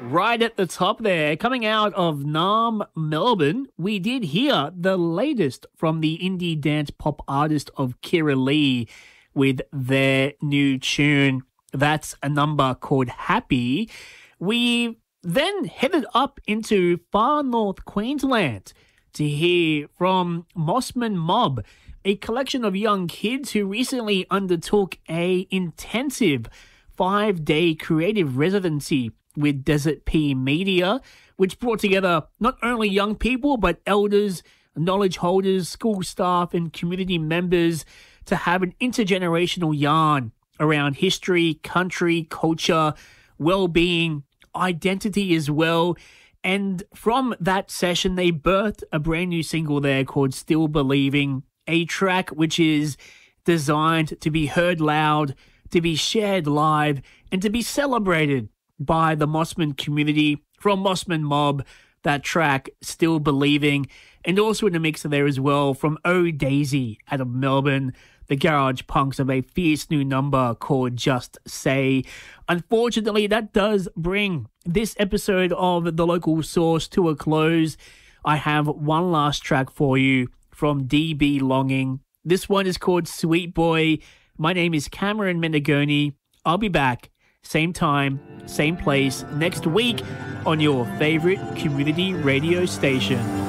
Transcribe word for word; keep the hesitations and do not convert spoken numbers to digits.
Right at the top there, coming out of Naarm, Melbourne, we did hear the latest from the indie dance pop artist of Kira Lee with their new tune. That's a number called Happy. We then headed up into far north Queensland to hear from Mossman Mob, a collection of young kids who recently undertook a intensive five-day creative residency with Desert P Media, which brought together not only young people, but elders, knowledge holders, school staff, and community members to have an intergenerational yarn around history, country, culture, well-being, identity as well. And from that session, they birthed a brand new single there called Still Believing, a track which is designed to be heard loud, to be shared live, and to be celebrated by the Mossman community. From Mossman Mob, that track, Still Believing, and also in the mix there as well from Oh Daisy out of Melbourne, the garage punks of a fierce new number called Just Say. Unfortunately, that does bring this episode of The Local Source to a close. I have one last track for you from D B Longing. This one is called Sweet Boy. My name is Cameron Menegoni. I'll be back same time, same place next week on your favorite community radio station.